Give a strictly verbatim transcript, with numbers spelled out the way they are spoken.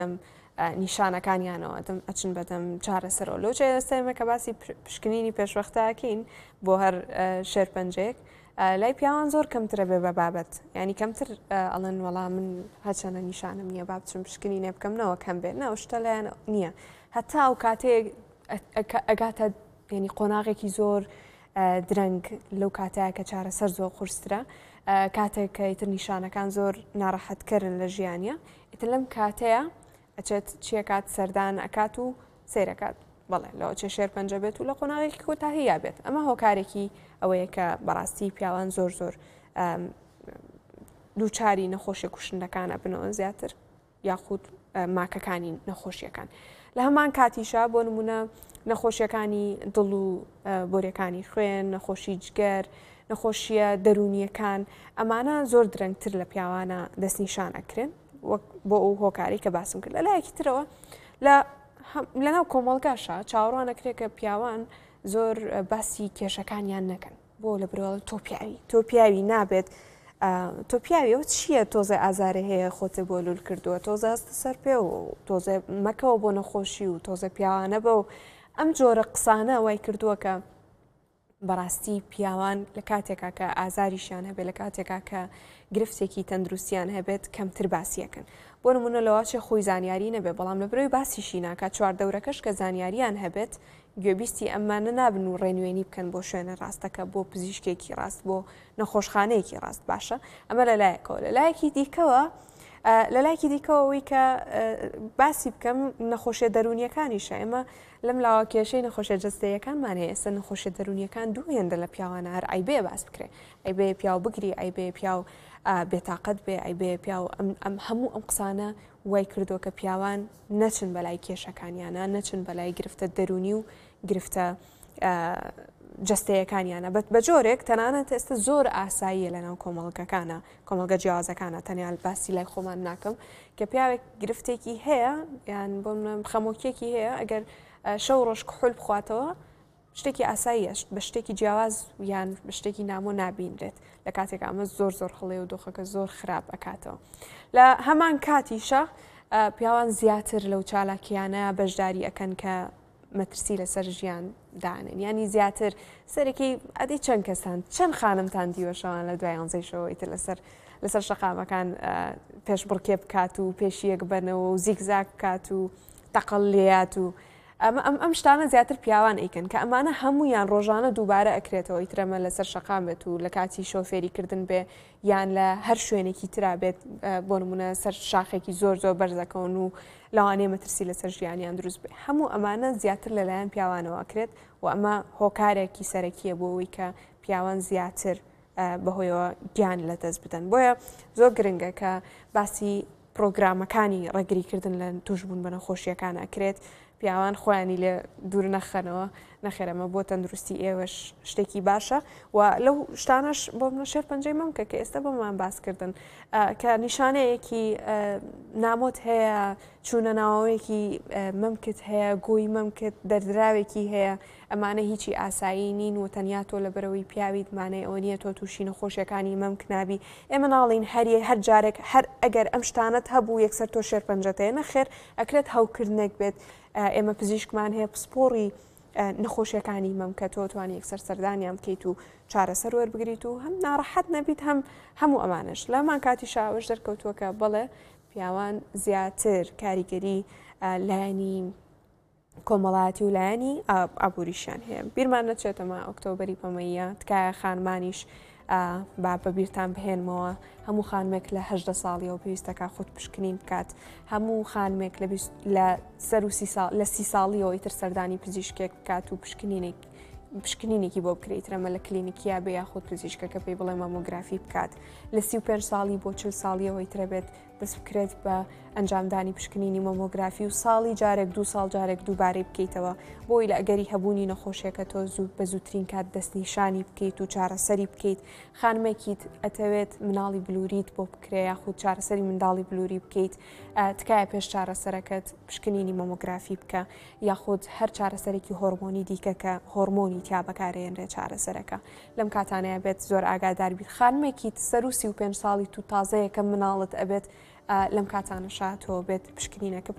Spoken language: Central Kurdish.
نیشانەکانیانەوە ئەچن بەدەم چارەسەرەوە لەو ئێستێمە کە باسی پشکنینی پێشوەختاکەین بۆ هەر شێرپەنجەیەک لای پیاوان زۆر کەمترە بێ بە بابەت ینی کەمتر ئەڵەن وەڵام من هەچەنە نیشانم نییە با بچم پشکنینێ بکەمنەوە کەم بێت نە شتە لایەن نییە هەتا ئەو کاتێک ئەگاتە ینی قۆناغێکی زۆر درەنگ لەو کاتەیە کە چارەسەر زۆر قورسترە کاتێک کە ئیتر نیشانەکان زۆر ناڕەحەتکردن لە ژیانە ئیتر لەم کاتەیە ئەچێت چیەکات سەردان ئەکات و سیرەکات بەڵێ لەوە چێ شێرپەنجە بێت و لە قۆناغێکی کۆتاهەیە بێت ئەمە هۆکارێکی ئەوەیە کە بەڕاستی پیاوان زۆر زۆر دووچاری نەخۆشیە کوشندەکانە بنەوە زیاتر یاخود ماکەکانی نەخۆشیەکان لە هەمان کاتیشا بۆ نمونە نەخۆشیەکانی دڵ و بۆریەکانی خوێن نەخۆشی جگەر نەخۆشیە دەرونیەکان ئەمانە زۆر درەنگتر لە پیاوانە دەستنیشان ئەکرێن بۆ ئەو هۆکاری کە باسم کرد لە لایەکی ترەوە لەناو کۆمەڵگاشە چاوەڕوانەکرێت کە پیاوان زۆر باسی کێشەکانیان نەکەن بۆ لە برۆڵ تۆ پیاوی تۆ پیاوی نابێت تۆ پیاویەوە چییە تۆزە ئازارە هەیە خۆتە بۆ لول کردووە تۆزە هەستە سەر پێ و تۆزە مەکەوە بۆ نەخۆشی و تۆزە پیاوانە بە و ئەم جۆرە قسانە وای کردووە کە بەڕاستی پیاوان لە کاتێکا کە ئازاریشیان هەبێت لە کاتێکا کە گرفتێکی تەندروستیان هەبێت کەمتر باسیەکەن بۆ نمونە لەواچێ خۆی زانیاری نەبێت بەڵام لە برۆی باسیشی ناکات چواردەورەکەش کە زانیاریان هەبێت گوێبیستی ئەمانە نابن و ڕێنوێنی بکەن بۆ شوێنە ڕاستەکە بۆ پزیشکێکی ڕاست بۆ نەخۆشخانەیەکی ڕاست باشە ئەمە لە لایەکەوە لە لایەکی دیکەوە لە لایەکی دیکەوەی کە باسی بکەم نەخۆشیە دەرونیەکانیشە ئێمە لەم لاوە کێشەی نەخۆشیە جەستەیەکان ئێستا نەخۆشیە دەرونیەکان دوو هێندە لە پیاوانە هەر ئەیبێ باس بکرێ ئەیبێ پیاو بگری ئەیبێ پیاو بێتاقەت بێ ئەیبێ پیاو ئەم هەموو ئەم قسانە وای کردو کە پیاوان نەچن بەلای کێشەکانیانە نەچن بەلای گرفتە دەرونی و گرفتە جەستەیەکانیانە بەت بە جۆرێک تەنانەت ئێستا زۆر ئاساییە لەناو کۆمەڵگەکانە کۆمەڵگە جیازەکانە تەنیال باسی لای خۆمان ناکەم کە پیاوێک گرفتێکی هەیە یان بۆ خەمۆکیەکی هەیە ئەگەر شەو ڕۆژ کحول بخواتەوە شتێکی ئاساییە بە شتێکی جیاواز یان بە شتێکی نامۆ نابینرێت لە کاتێک ئەمە زۆر زۆر هەڵێ و دۆخەکە زۆر خراپ ئەکاتەوە لە هەمان کاتیشە پیاوان زیاتر لەو چالاکیانە بەشداری ئەکەن کە مەترسی لەسەر ژیان دانن ینی زیاتر سەرێکی ئەدەی چەند کەسان چەند خانمتان دیوەشەوان لە دوای ئەنزەیشەوە ئیتر لەسەر لەسەر شەقامەکان پێش بڕکێ بکات و پێشیەک بنەوە و زیگزاک بکات و تەقەڵ لێات و ئەم شتانە زیاتر پیاوان ئەیکەن کە ئەمانە هەمویان ڕۆژانە دووبارە ئەکرێتەوە ئیترەمە لەسەر شەقام بێت و لە کاتی شۆفێریکردن بێ یان لە هەر شوێنێکی ترا بێت بۆ نمونە سەر شاخێکی زۆر زۆر بەرزەکەون و لەوانەیە مەترسی لەسەر ژیانیان دروست بێ هەموو ئەمانە زیاتر لەلایەن پیاوانەوە ئەکرێت و ئەمە هۆکارێکی سەرەکیە بۆ ئەوەی کە پیاوان زیاتر بەهۆیەوە گیان لە دەست بدەن بۆیە زۆر گرنگە کە باسی پرۆگرامەکانی ڕێگریکردن لە توشبوون بە نەخۆشیەکان ئەکرێت پیاوان خۆیانی لێ دوور نەخەنەوە نەخێرەمە بۆ تەندروستی ئێوەش شتێکی باشە و لەو شتانش بۆ منە شێرپەنجەی مەمکە کە ئێستا بۆمان باسکردن کە نیشانەیەکی نامۆت هەیە چوونە ناوەیەکی مەمکت هەیە گۆی مەمکت دەردراوێکی هەیە ئەمانە هیچی ئاسایی نین و تەنیا تۆ لە بەرەوەی پیاویت مانەی ئەوە نییە تۆ تووشی نەخۆشیەکانی مەمک نابی ئێمە ناڵین هەریە هەر جارێک هەر ئەگەر ئەم شتانت هەبوو یەکسەر تۆ شێرپەنجەتەیە نەخێر ئەکرێت هەوکردنێک بێت ئێمە پزیشکمان هەیە پسپۆڕی نەخۆشیەکانی مەمکە تۆ توانی یەکسەر سەردانیان بکەیت و چارەسەر وەربگریت و هەم ناڕەحەت نەبیت هەم هەموو ئەمانش لەمان کاتی شاوەش دەرکەوتووە کە بەڵێ پیاوان زیاتر کاریگەری لایەنی کۆمەڵایەتی و لایەنی ئابووریشیان هەیە بیرمان نەچێتەمە ئۆکتۆبەری پەمەیە تکایە خانمانیش با بەبیرتان بهێنمەوە هەموو خانمێک لە هەژدە ساڵیەوە پێویستەکە خۆت پشکنین بکات هەموو خانمێک لە سەر و لە سی ساڵیەوە ئیتر سەردانی پزیشکێک بکات و پشکنینێک پشکنینێکی بۆ بکرێترەمە لە کلینیکیا بێ یاخود پزیشکەکە پێی بڵێ مامۆگرافی بکات لە سی و پێنج ساڵی بۆ چل ساڵیەوەی ترە بێت دەست بکرێت بە ئەنجامدانی پشکنینی مامۆگرافی و ساڵی جارێک دوو ساڵ جارێک دووبارەی بکەیتەوە بۆی لە ئەگەری هەبوونی نەخۆشیەکە تۆ زوو بە زووترین کات دەستنیشانی بکەیت و چارەسەری بکەیت خانمێکیت ئەتەوێت مناڵی بلوریت بۆ بکرێ یاخود چارەسەری منداڵی بلووری بکەیت تکایە پێش چارەسەرەکەت پشکنینی مامۆگرافی بکە یاخود هەر چارەسەرێکی هۆرمۆنی دیکە کە هۆرمۆنی تیا بەکارێنرێ چارەسەرەکە لەم کاتانەیە بێت زۆر ئاگادار بیت خانمێکیت سەر و سی و پێنج ساڵی تو تازەیەکە مناڵت ئەبێت لەم کاتانەشا تۆ بێت پشکنینەکە